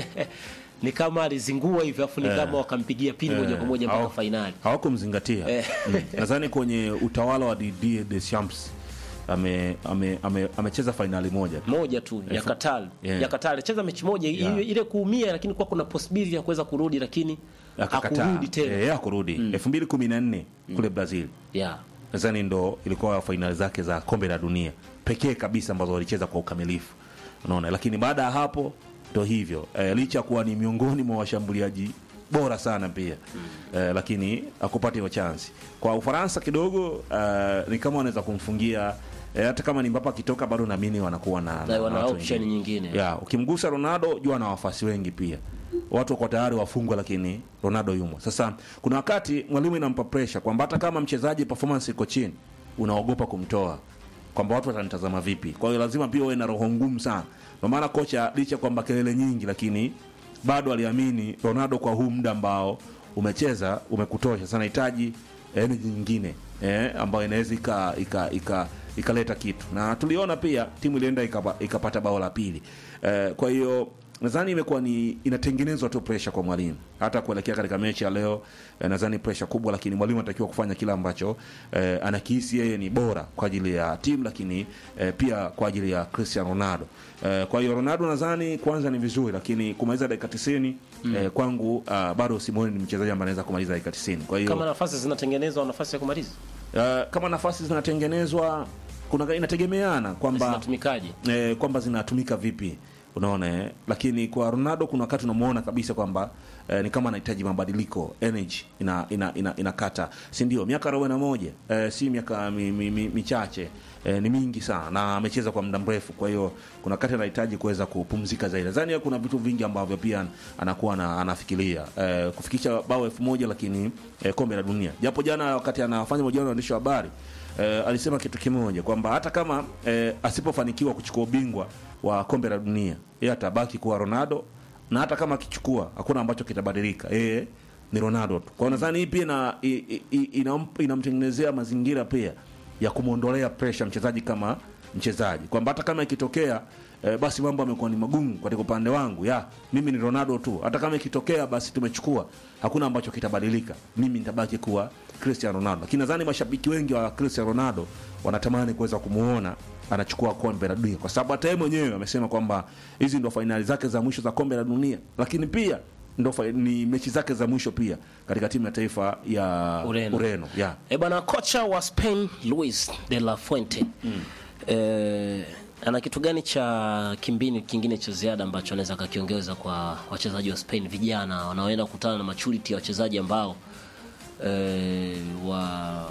ni kama alizingua hivyo afu ni Eh. kama wakampigia pili moja kwa moja mpaka Hawa- finali. hawakumzingatia Eh. mm. Nadhani kwenye utawala wa Didier Deschamps ame ame ame- amecheza fainali moja tu. Moja tu ya Eh, Qatar. yeah. Ya Qatar alicheza mechi moja Yeah. ile, ile kuumia, lakini kwa kuna possibility ya kuweza kurudi lakini Akakataa. hakurudi tena. Eh, hakurudi elfu mbili kumi na nne kule Brazil. Yeah. Nadhani ndo ilikuwa fainali zake za kombe la dunia pekee kabisa ambazo walicheza kwa ukamilifu, unaona. Lakini baada ya hapo ndo hivyo e, licha kuwa ni miongoni mwa washambuliaji bora sana pia mm. e, lakini akupata hiyo chance. Kwa Ufaransa kidogo e, ni kama wanaweza kumfungia e, hata kama ni Mbappe akitoka bado naamini wanakuwa na, Na wana watu option wengine. nyingine. Yeah, ukimgusa Ronaldo jua na wafasi wengi pia. Watu wako tayari wafungwa, lakini Ronaldo yumo. Sasa kuna wakati mwalimu inampa pressure kwamba hata kama mchezaji performance iko chini, unaogopa kumtoa kwamba watu watanitazama vipi. Kwa hiyo lazima pia uwe na roho ngumu sana. Kwa maana kocha licha kwamba kelele nyingi, lakini bado aliamini Ronaldo kwa huu muda ambao umecheza umekutosha. Sasa nahitaji energy nyingine eh, ambayo inaweza ika ika ika ikaleta kitu. Na tuliona pia timu ilienda ikapa, ikapata bao la pili. Eh, kwa hiyo nadhani imekuwa ni inatengenezwa tu pressure kwa mwalimu hata kuelekea katika mechi ya leo. Eh, nadhani pressure kubwa, lakini mwalimu anatakiwa kufanya kila ambacho eh, anakihisi yeye ni bora kwa ajili ya timu, lakini eh, pia kwa ajili ya Cristiano Ronaldo. Eh, kwa hiyo Ronaldo nadhani kwanza ni vizuri, lakini kumaliza dakika tisini mm. eh, kwangu uh, bado Simoni ni mchezaji ambaye anaweza kumaliza dakika tisini. Kwa hiyo Kama nafasi zinatengenezwa, nafasi ya kumaliza uh, kama nafasi zinatengenezwa, kuna inategemeana kwamba zinatumikaje, eh, kwamba zinatumika vipi, unaona eh? Lakini kwa Ronaldo kuna wakati unamuona kabisa kwamba eh, ni kama anahitaji mabadiliko, energy ina ina, ina, inakata, si ndio? Miaka arobaini na moja eh, si miaka mi, mi, mi, michache eh, ni mingi sana na amecheza kwa muda mrefu. Kwa hiyo kuna wakati anahitaji kuweza kupumzika zaidi. Nadhani kuna vitu vingi ambavyo pia anakuwa na, anafikiria eh, kufikisha bao elfu moja lakini eh, kombe la dunia. Japo jana wakati anafanya mahojiano na waandishi wa habari eh, alisema kitu kimoja kwamba hata kama eh, asipofanikiwa kuchukua ubingwa wa kombe la dunia, yeye atabaki kuwa Ronaldo, na hata kama akichukua hakuna ambacho kitabadilika, yeye ni Ronaldo tu. Kwa hiyo nadhani hii pia na inamtengenezea mazingira pia ya kumuondolea pressure mchezaji kama mchezaji, kwamba hata kama ikitokea eh, basi mambo yamekuwa ni magumu katika upande wangu, ya mimi ni Ronaldo tu, hata kama ikitokea basi tumechukua, hakuna ambacho kitabadilika, mimi nitabaki kuwa Cristiano Ronaldo. Lakini nadhani mashabiki wengi wa Cristiano Ronaldo wanatamani kuweza kumuona anachukua kombe la dunia, kwa sababu hata yeye mwenyewe amesema kwamba hizi ndio fainali zake za mwisho za kombe la dunia, lakini pia ndio ni mechi zake za mwisho pia katika timu ya taifa ya Ureno, Ureno. Yeah. E bana, kocha wa Spain Luis de la Fuente mm. eh, ana kitu gani cha kimbini kingine cha ziada ambacho anaweza akakiongeza kwa wachezaji wa Spain vijana wanaoenda kukutana na maturity ya wachezaji ambao eh, wa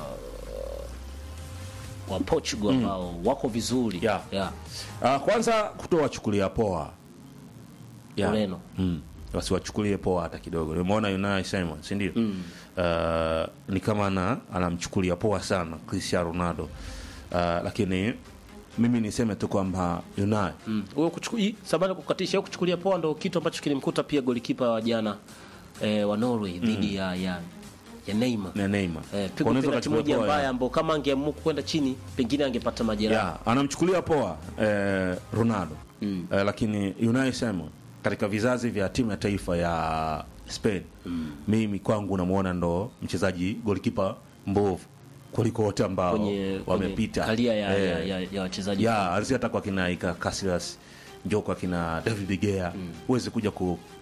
wa Portugal ambao mm. wako vizuri yeah. Yeah. Uh, kwanza kutowachukulia poa yeah. Ureno mm. wasiwachukulie poa hata kidogo. Nimeona Unai Simon, si ndio? mm. uh, ni kama ana anamchukulia poa sana Cristiano Ronaldo, uh, lakini mimi niseme tu kwamba Unai mm. huyo kuchukua sababu kukatisha kuchukulia poa ndio kitu ambacho kilimkuta pia golikipa wa jana eh, wa Norway dhidi mm. ya, ya ya Neymar. Na Neymar. Eh, pigo penalty moja mbaya ambao kama angeamua kwenda chini pengine angepata majeraha. Yeah, anamchukulia poa eh, Ronaldo. Mm. Eh, lakini Unai Simon katika vizazi vya timu ya taifa ya Spain mm. mimi kwangu namuona ndo mchezaji golikipa mbovu kuliko wote ambao wamepita kalia ya, eh, ya, ya, ya wachezaji. Yeah, alizia hata kwa kina Iker Casillas, njoo kwa kina David De Gea, mm. uweze kuja ku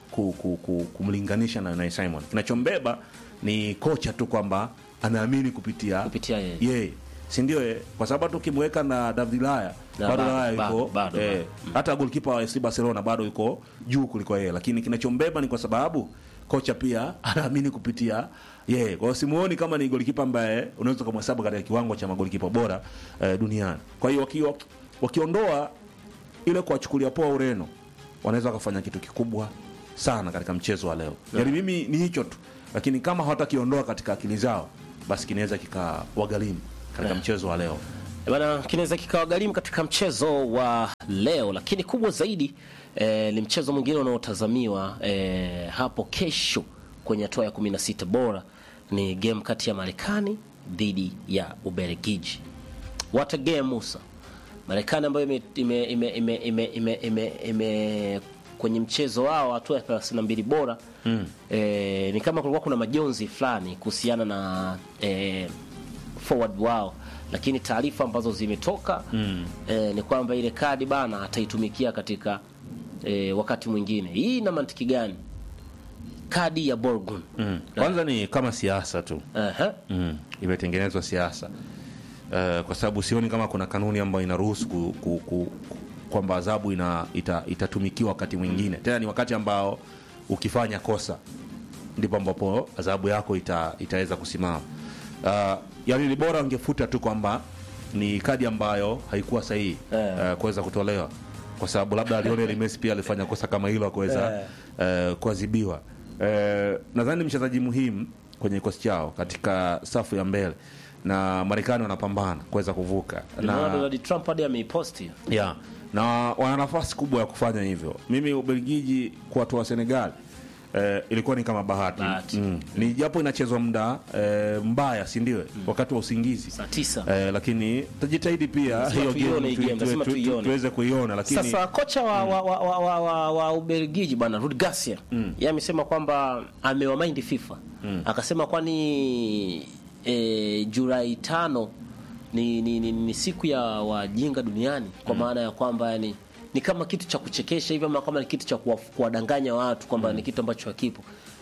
ku, ku, ku, kumlinganisha na Unai Simon. Kinachombeba ni kocha tu kwamba anaamini kupitia Kupitia yeye. yeye, si ndio? eh? Kwa sababu tukimweka na David Laya Na bado bado, Laya bado, yuko bado, eh, bado. hata goalkeeper wa F C Barcelona bado yuko juu kuliko yeye, lakini kinachombeba ni kwa sababu kocha pia anaamini kupitia yeye. Kwa hiyo simuoni kama ni goalkeeper ambaye unaweza kumhesabu katika kiwango cha magolikipa bora eh, duniani. Kwa hiyo wakio, wakiondoa ile kuwachukulia poa Ureno, wanaweza wakafanya kitu kikubwa sana katika mchezo wa leo. Yaani mimi ni hicho tu, lakini kama hawatakiondoa katika akili zao, basi kinaweza kikawagharimu katika Yeah. mchezo wa leo. Eh, Bana, kinaweza kikawagharimu katika mchezo wa leo, lakini kubwa zaidi eh, ni mchezo mwingine unaotazamiwa eh, hapo kesho kwenye hatua ya kumi na sita bora, ni game kati ya Marekani dhidi ya Ubelgiji. What a game, Musa. Marekani ambayo ime, ime, ime, ime, ime, ime, ime, ime kwenye mchezo wao hatua ya thelathini na mbili bora mm. eh, ni kama kulikuwa kuna majonzi fulani kuhusiana na eh, forward wao, lakini taarifa ambazo zimetoka mm. eh, ni kwamba ile kadi bana ataitumikia katika eh, wakati mwingine. Hii ina mantiki gani? Kadi ya Borgun Mm. Kwanza ni kama siasa tu. Aha. Mm. Imetengenezwa siasa. Uh, kwa sababu sioni kama kuna kanuni ambayo inaruhusu ku, ku, ku, kwamba adhabu ina ita, itatumikiwa wakati mwingine. Tena ni wakati ambao ukifanya kosa ndipo ambapo adhabu yako ita, itaweza kusimama. Uh, yani ni bora ungefuta tu kwamba ni kadi ambayo haikuwa sahihi Eh. uh, kuweza kutolewa, kwa sababu labda Lionel Messi pia alifanya kosa kama hilo kuweza uh, kuadhibiwa. Uh, nadhani mchezaji muhimu kwenye kikosi chao katika safu ya mbele, na Marekani wanapambana kuweza kuvuka Na Donald Trump hadi ameiposti. yeah, na wana nafasi kubwa ya kufanya hivyo. Mimi Ubelgiji kuwatoa Senegal eh, ilikuwa ni kama bahati, Bahati. Mm. Ni japo inachezwa muda eh, mbaya, si ndio? Mm. Wakati wa usingizi Saa tisa. eh, lakini tutajitahidi pia Lazima hiyo tuione game hii tu- game, tu- lazima tu- tu- tuione. tuweze kuiona, lakini Sasa kocha wa, wa, wa, wa, wa, wa, wa Ubelgiji bwana Rudi Garcia yeye amesema kwamba amewamind FIFA akasema kwani e, Julai tano ni, ni, ni, ni siku ya wajinga duniani, kwa maana ya kwamba yani ni kama kitu cha kuchekesha hivi ama kama ni kitu cha kuwa- kuwadanganya watu kwamba ni kitu ambacho hakipo.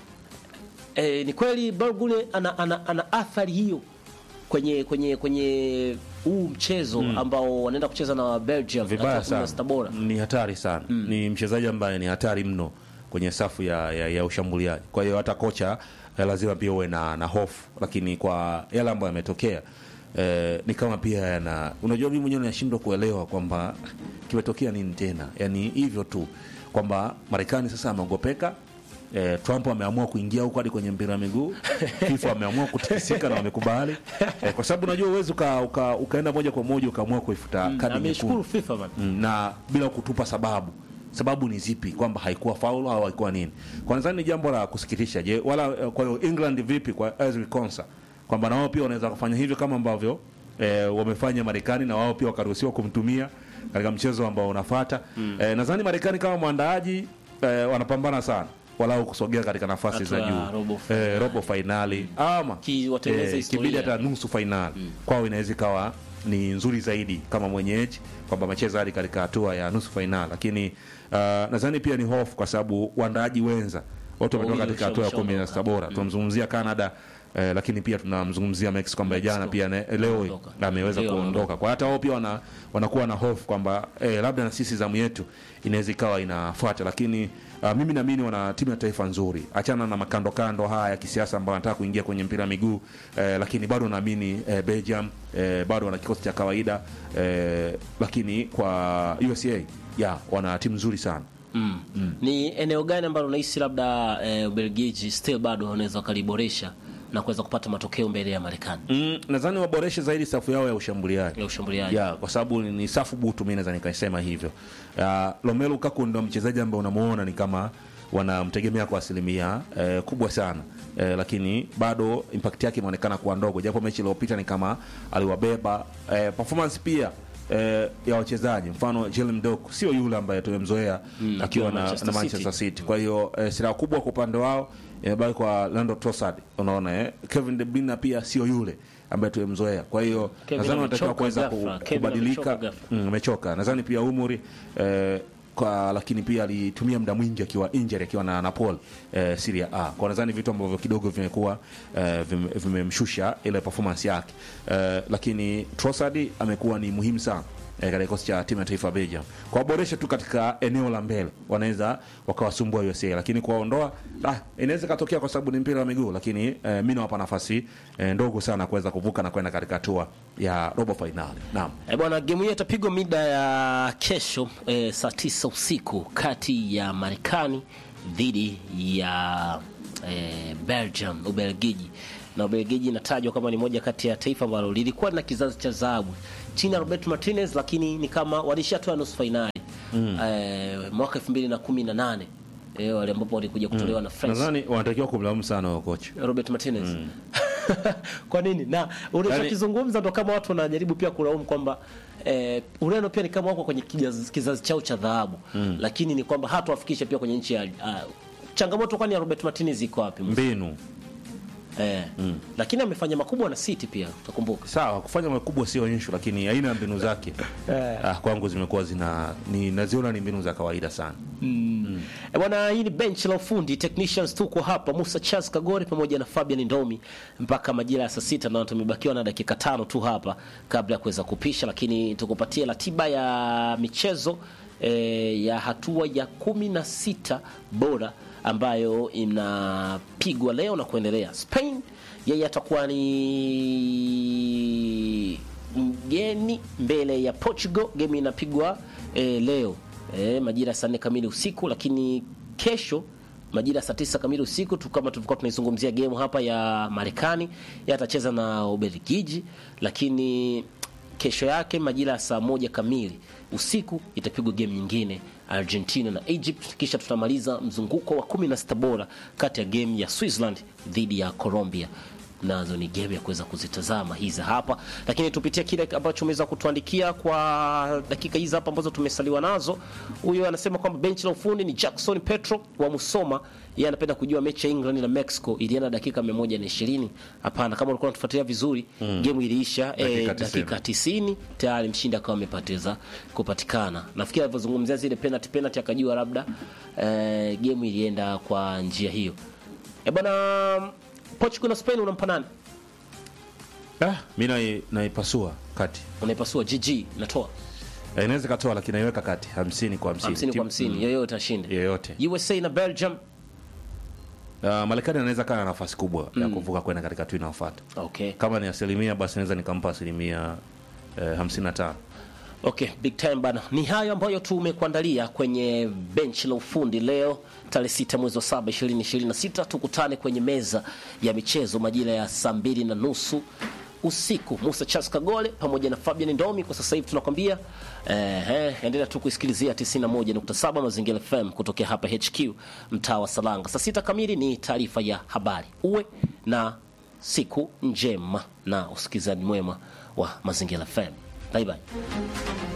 E, ni kweli Borgule ana, ana, ana athari hiyo kwenye kwenye kwenye huu mchezo ambao wanaenda kucheza na Belgium vibaya katika kumi na sita sana, bora. ni hatari sana. Ni mchezaji ambaye ni hatari mno kwenye safu ya, ya, ya ushambuliaji. Kwa hiyo hata kocha eh, lazima pia uwe na, na hofu, lakini kwa yale ambayo yametokea eh, ni kama pia yana, unajua mimi mwenyewe nashindwa kuelewa kwamba kimetokea nini tena, yani hivyo tu kwamba Marekani sasa ameogopeka. Eh, Trump ameamua kuingia huko hadi kwenye mpira wa miguu. FIFA ameamua kutikisika na wamekubali. Eh, kwa sababu unajua uwezo uka, uka, ukaenda moja kwa moja ukaamua kuifuta kadi nyekundu. Ameshukuru FIFA bana. Mm, na bila kutupa sababu. Sababu ni zipi, kwamba haikuwa faulu au haikuwa nini? Kwa nadhani ni jambo la kusikitisha. Je, wala eh, kwa hiyo England vipi kwa Ezri Konsa, kwamba nao pia wanaweza kufanya hivyo kama ambavyo eh, wamefanya Marekani, na wao pia wakaruhusiwa kumtumia katika mchezo ambao unafuata. Mm. Eh, nadhani Marekani kama mwandaaji eh, wanapambana sana walau kusogea katika nafasi za Hatua ya juu, robo eh, robo finali ama Ki- watengeneze historia. kibidi hata nusu finali kwao inaweza ikawa ni nzuri zaidi kama mwenyeji, kwamba amecheza hadi katika hatua ya nusu finali. Lakini uh, nadhani pia ni hofu, kwa sababu waandaaji wenza wote wametoka Wawili katika hatua ya kumi na sita bora. Tunamzungumzia Canada eh, lakini pia tunamzungumzia Mexico ambaye jana pia ne, leo Ameondoka. ameweza Ndio, kuondoka. Kwa hata wao pia wana, wanakuwa na hofu kwamba eh, labda na sisi zamu yetu inaweza ikawa inafuata, lakini uh, mimi naamini wana timu ya taifa nzuri, achana na makando kando haya ya kisiasa ambao wanataka kuingia kwenye mpira wa miguu eh, lakini bado naamini eh, Belgium eh, bado wana kikosi cha kawaida eh, lakini kwa U S A ya wana timu nzuri sana. Mm. Mm. Ni eneo gani ambalo unahisi labda e, Ubelgiji still bado wanaweza wakaliboresha na kuweza kupata matokeo mbele ya Marekani? Mm, nadhani waboreshe zaidi safu yao ya ushambuliaji. Ya ushambuliaji. Ya, kwa sababu ni ni safu butu, mimi naweza nikasema hivyo. Uh, Romelu Lukaku ndio mchezaji ambaye unamuona ni kama wanamtegemea kwa asilimia eh, kubwa sana. Eh, lakini bado impact yake inaonekana kuwa ndogo, japo mechi iliyopita ni kama aliwabeba. Eh, performance pia eh, ya wachezaji, mfano Jelen Doku sio yule ambaye tumemzoea Mm, akiwa na Manchester na Manchester City. City. Kwa hiyo eh, silaha kubwa kwa upande wao imebaki kwa Lando Trossard, unaona eh. Kevin De Bruyne pia sio yule ambaye tumemzoea. Kwa hiyo Kevin nadhani wanatakiwa amechoka kuweza ghafla. ku- Kevin kubadilika. amechoka ghafla. Mm, amechoka. Nadhani pia umri eh, kwa, lakini pia alitumia muda mwingi akiwa injury akiwa na Napoli eh, Serie A. Kwa nadhani vitu ambavyo kidogo vimekuwa eh, vimemshusha ile performance yake. Eh, lakini Trossard amekuwa ni muhimu sana eh, katika kikosi cha timu ya taifa ya Belgium. Kwa boresha tu katika eneo la mbele wanaweza wakawasumbua U S A, lakini kuwaondoa ah, inaweza katokea kwa sababu ni mpira wa miguu, lakini eh, mimi nawapa nafasi eh, ndogo sana kuweza kuvuka na kwenda katika hatua ya robo finali. Naam. Eh, bwana, game hii itapigwa mida ya kesho eh, saa tisa usiku kati ya Marekani dhidi ya eh, Belgium, Ubelgiji. Na Ubelgiji inatajwa kama ni moja kati ya taifa ambalo lilikuwa na kizazi cha dhahabu chini ya Roberto Martinez, lakini ni kama walishatoa nusu finali mm. eh, mwaka elfu mbili na kumi na nane eh, wale ambapo walikuja kutolewa mm. na France. Nadhani wanatakiwa kumlaumu sana huyo kocha Robert Martinez. Mm. Kwa nini? Na unachokizungumza ndo kama watu wanajaribu pia kulaumu kwamba eh, Ureno pia ni kama wako kwenye kizazi, kizazi chao cha dhahabu mm. lakini ni kwamba hatawafikisha pia kwenye nchi ya uh, changamoto. Kwani ya Robert Martinez iko wapi? Mbinu. Eh. Mm. Lakini amefanya makubwa na City pia, utakumbuka. Sawa, kufanya makubwa sio issue, lakini aina ya mbinu zake eh. ah, kwangu zimekuwa zina ni naziona ni mbinu za kawaida sana. Mm. Mm. E bwana, hii ni bench la ufundi, technicians tuko hapa, Musa Charles Kagore pamoja na Fabian Ndomi mpaka majira ya saa sita, na tumebakiwa na dakika tano tu hapa kabla ya kuweza kupisha, lakini tukupatie ratiba ya michezo eh, ya hatua ya kumi na sita bora ambayo inapigwa leo na kuendelea. Spain yeye atakuwa ni mgeni mbele ya Portugal. Game inapigwa e, leo e, majira ya saa nne kamili usiku, lakini kesho majira saa tisa kamili usiku tu, kama tulikuwa tunaizungumzia game hapa ya Marekani, yatacheza na Ubelgiji, lakini kesho yake majira ya saa moja kamili usiku itapigwa game nyingine, Argentina na Egypt, kisha tutamaliza mzunguko wa kumi na sita bora kati ya game ya Switzerland dhidi ya Colombia. Nazo ni game ya kuweza kuzitazama hizi hapa, lakini tupitie kile ambacho umeweza kutuandikia kwa dakika hizi hapa ambazo tumesaliwa nazo. Huyo anasema kwamba bench la ufundi ni Jackson Petro wa Musoma. Yeye anapenda kujua mechi ya England na Mexico ilienda dakika mia moja na ishirini. Hapana, kama ulikuwa unatufuatilia vizuri mm. game iliisha dakika, eh, dakika tisini tayari mshindi akawa amepoteza kupatikana. Nafikiri alivyozungumzia zile penalty penalty akajua labda eh, game ilienda kwa njia hiyo. Eh bwana, Portugal na Spain unampa nani? Ah, mimi naipasua kati. Unaipasua G G natoa. Eh, inaweza katoa lakini naiweka kati hamsini kwa hamsini. hamsini kwa hamsini. Mm. Yoyote ashinde. Yoyote. U S A na Belgium. Uh, Marekani anaweza kana nafasi kubwa mm. ya kuvuka kwenda katika hatua inayofuata. Okay. Kama ni asilimia basi naweza nikampa asilimia eh, hamsini na tano. Okay, big time bana. Ni hayo ambayo tumekuandalia kwenye bench la ufundi leo tarehe sita mwezi wa saba ishirini ishirini na sita. Tukutane kwenye meza ya michezo majira ya saa mbili na nusu usiku. Musa Charles Kagole pamoja na Fabian Ndomi. Kwa sasa hivi tunakwambia eh, eh endelea tu kusikilizia tisini na moja nukta saba Mazingira F M kutokea hapa H Q mtaa wa Salanga. Saa sita kamili ni taarifa ya habari. Uwe na siku njema na usikilizaji mwema wa Mazingira F M. Bye bye.